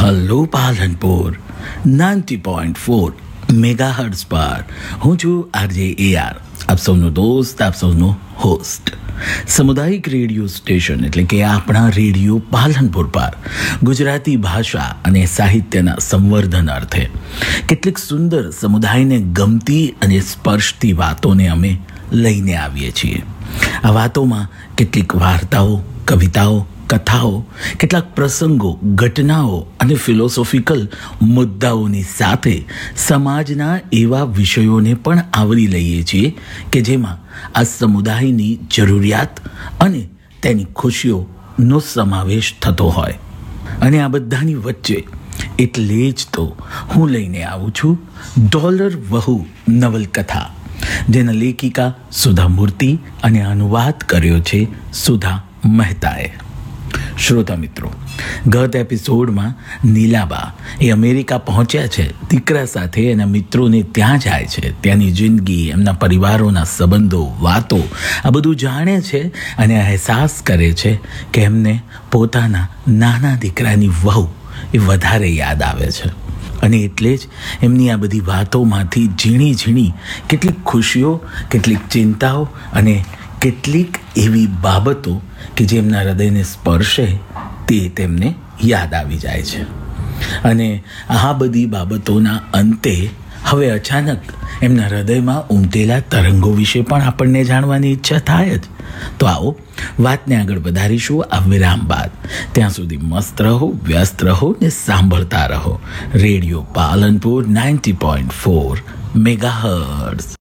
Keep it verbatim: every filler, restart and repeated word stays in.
Hello Palanpur ninety point four mega hertz પર હું છું આરજે એ આર, આપ સૌનો દોસ્ત, આપ સૌનો હોસ્ટ. સામુદાયિક રેડિયો સ્ટેશન એટલે કે આપણા રેડિયો પાલનપુર પર ગુજરાતી ભાષા અને સાહિત્યના સંવર્ધન અર્થે કેટલીક સુંદર સમુદાયને ગમતી અને સ્પર્શતી વાતોને અમે લઈને આવીએ છીએ. આ વાતોમાં કેટલીક વાર્તાઓ, કવિતાઓ, કથાઓ, કેટલાક પ્રસંગો, ઘટનાઓ અને ફિલોસોફિકલ મુદ્દાઓની સાથે સમાજના એવા વિષયોને પણ આવરી લઈએ છીએ કે જેમાં આ સમુદાયની જરૂરિયાત અને તેની ખુશીઓનો સમાવેશ થતો હોય. અને આ બધાની વચ્ચે એટલે જ તો હું લઈને આવું છું ડોલર વહુ નવલકથા, જેના લેખિકા સુધા મૂર્તિ અને અનુવાદ કર્યો છે સુધા મહેતાએ. શ્રોતા મિત્રો, ગત એપિસોડમાં નીલાબા એ અમેરિકા પહોંચ્યા છે. દીકરા સાથે એના મિત્રોને ત્યાં જાય છે. ત્યાંની જિંદગી, એમના પરિવારોના સંબંધો, વાતો આ બધું જાણે છે અને અહેસાસ કરે છે કે એમને પોતાના નાના દીકરાની વહુ એ વધારે યાદ આવે છે. અને એટલે જ એમની આ બધી વાતોમાંથી ઝીણી ઝીણી કેટલીક ખુશીઓ, કેટલીક ચિંતાઓ અને કેટલીક એવી બાબતો કે જે એમના હૃદયને સ્પર્શે તે તેમને યાદ આવી જાય છે. અને આ બધી બાબતોના અંતે હવે અચાનક એમના હૃદયમાં ઉમટેલા તરંગો વિશે પણ આપણને જાણવાની ઈચ્છા થાય જ. તો આવો વાતને આગળ વધારીશું આ વિરામ બાદ. ત્યાં સુધી મસ્ત રહો, વ્યસ્ત રહો ને સાંભળતા રહો radio Palanpur ninety point four mega hertz.